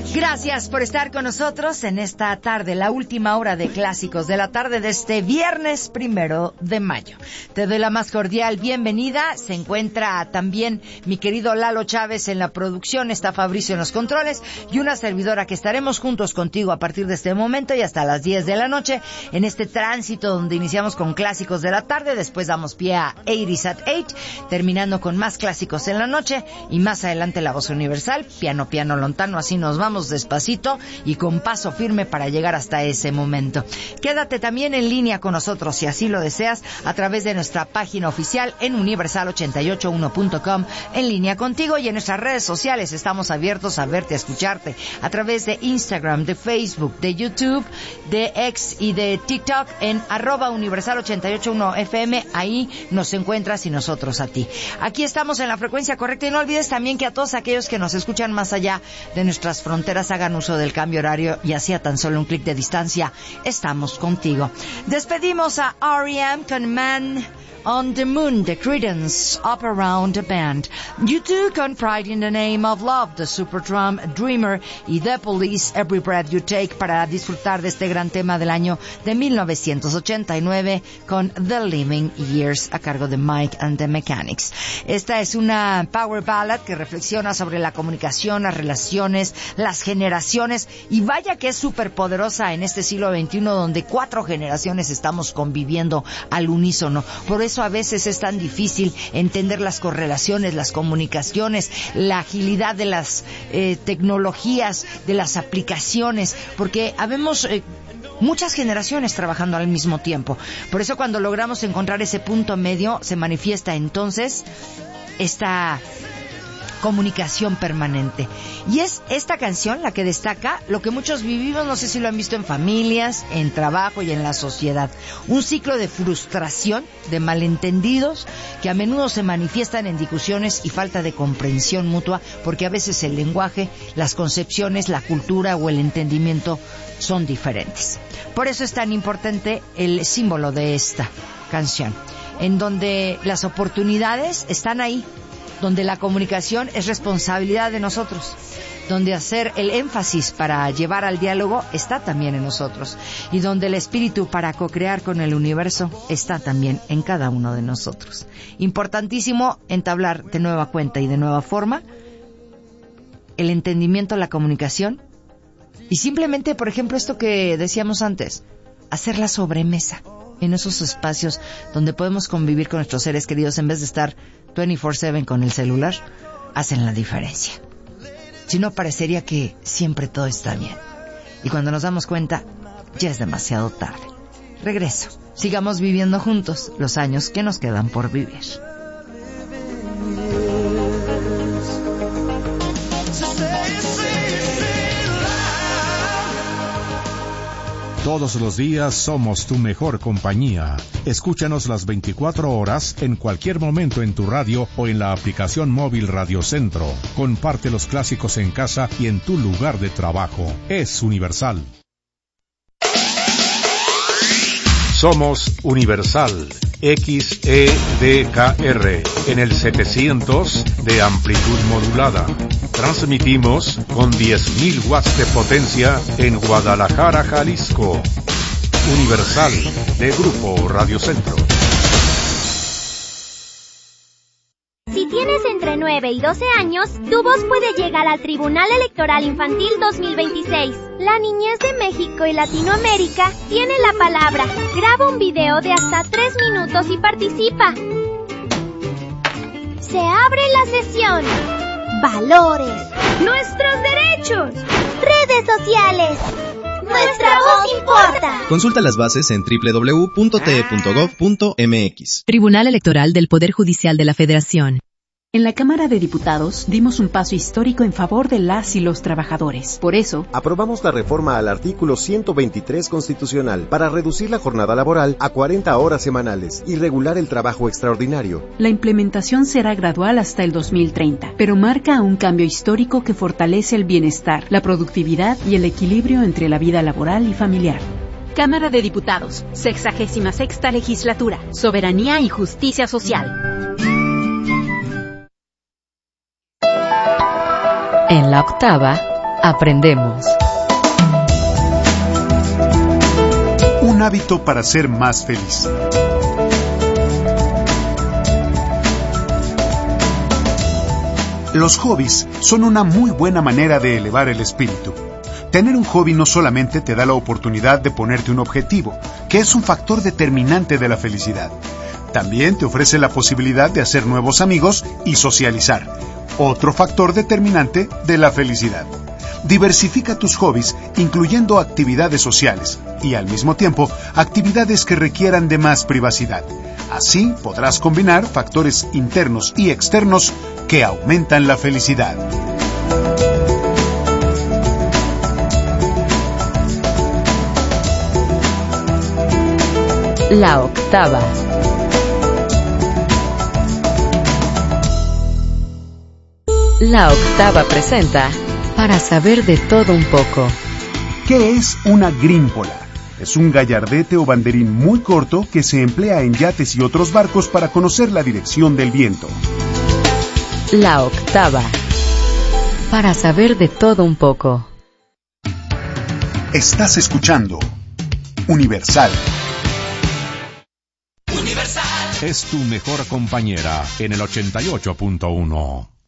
Gracias por estar con nosotros en esta tarde, la última hora de Clásicos de la tarde de este viernes 1 de mayo. Te doy la más cordial bienvenida. Se encuentra también mi querido Lalo Chávez en la producción, está Fabricio en los controles y una servidora que estaremos juntos contigo a partir de este momento y hasta las 10 de la noche en este tránsito donde iniciamos con Clásicos de la tarde, después damos pie a 80s at 8, terminando con más clásicos en la noche y más adelante La Voz Universal, piano lontano, así nos vamos despacito y con paso firme para llegar hasta ese momento. Quédate también en línea con nosotros si así lo deseas a través de nuestra página oficial en universal881.com, en línea contigo, y en nuestras redes sociales estamos abiertos a verte, a escucharte a través de Instagram, de Facebook, de YouTube, de X y de TikTok en @universal881fm. Ahí nos encuentras y nosotros a ti. Aquí estamos en la frecuencia correcta y no olvides también que a todos aquellos que nos escuchan más allá de nuestras fronteras hagan uso del cambio horario y así a tan solo un clic de distancia estamos contigo. Despedimos a R.E.M. con Man on the Moon, The Creedence, Up Around the Band. U2 con Pride in the Name of Love, The Superdrum, Dreamer y The Police, Every Breath You Take, para disfrutar de este gran tema del año de 1989 con The Living Years a cargo de Mike and the Mechanics. Esta es una power ballad que reflexiona sobre la comunicación, las relaciones, las generaciones, y vaya que es súper poderosa en este siglo XXI donde 4 generaciones estamos conviviendo al unísono. Por eso a veces es tan difícil entender las correlaciones, las comunicaciones, la agilidad de las tecnologías, de las aplicaciones, porque habemos muchas generaciones trabajando al mismo tiempo. Por eso cuando logramos encontrar ese punto medio se manifiesta entonces esta comunicación permanente. Y es esta canción la que destaca lo que muchos vivimos, no sé si lo han visto en familias, en trabajo y en la sociedad. Un ciclo de frustración, de malentendidos, que a menudo se manifiestan en discusiones y falta de comprensión mutua, porque a veces el lenguaje, las concepciones, la cultura o el entendimiento son diferentes. Por eso es tan importante el símbolo de esta canción, en donde las oportunidades están ahí, donde la comunicación es responsabilidad de nosotros, donde hacer el énfasis para llevar al diálogo está también en nosotros, y donde el espíritu para co-crear con el universo está también en cada uno de nosotros. Importantísimo entablar de nueva cuenta y de nueva forma el entendimiento, la comunicación, y simplemente, por ejemplo, esto que decíamos antes, hacer la sobremesa en esos espacios donde podemos convivir con nuestros seres queridos en vez de estar 24/7 con el celular, hacen la diferencia. Si no, parecería que siempre todo está bien. Y cuando nos damos cuenta, ya es demasiado tarde. Regreso. Sigamos viviendo juntos los años que nos quedan por vivir. Todos los días somos tu mejor compañía. Escúchanos las 24 horas en cualquier momento en tu radio o en la aplicación móvil Radio Centro. Comparte los clásicos en casa y en tu lugar de trabajo. Es Universal. Somos Universal XEDKR en el 700 de amplitud modulada. Transmitimos con 10.000 watts de potencia en Guadalajara, Jalisco. Universal de Grupo Radio Centro. Si tienes entre 9 y 12 años, tu voz puede llegar al Tribunal Electoral Infantil 2026. La niñez de México y Latinoamérica tiene la palabra. Graba un video de hasta 3 minutos y participa. Se abre la sesión. Valores. Nuestros derechos. Redes sociales. Nuestra voz importa. Consulta las bases en www.te.gov.mx. Tribunal Electoral del Poder Judicial de la Federación. En la Cámara de Diputados dimos un paso histórico en favor de las y los trabajadores. Por eso, aprobamos la reforma al artículo 123 constitucional para reducir la jornada laboral a 40 horas semanales y regular el trabajo extraordinario. La implementación será gradual hasta el 2030, pero marca un cambio histórico que fortalece el bienestar, la productividad y el equilibrio entre la vida laboral y familiar. Cámara de Diputados, 66ª Legislatura, Soberanía y Justicia Social. En la octava, aprendemos. Un hábito para ser más feliz. Los hobbies son una muy buena manera de elevar el espíritu. Tener un hobby no solamente te da la oportunidad de ponerte un objetivo, que es un factor determinante de la felicidad. También te ofrece la posibilidad de hacer nuevos amigos y socializar, otro factor determinante de la felicidad. Diversifica tus hobbies, incluyendo actividades sociales y, al mismo tiempo, actividades que requieran de más privacidad. Así podrás combinar factores internos y externos que aumentan la felicidad. La octava. La octava presenta Para saber de todo un poco. ¿Qué es una grímpola? Es un gallardete o banderín muy corto que se emplea en yates y otros barcos para conocer la dirección del viento. La octava. Para saber de todo un poco. Estás escuchando Universal. Es tu mejor compañera en el 88.1.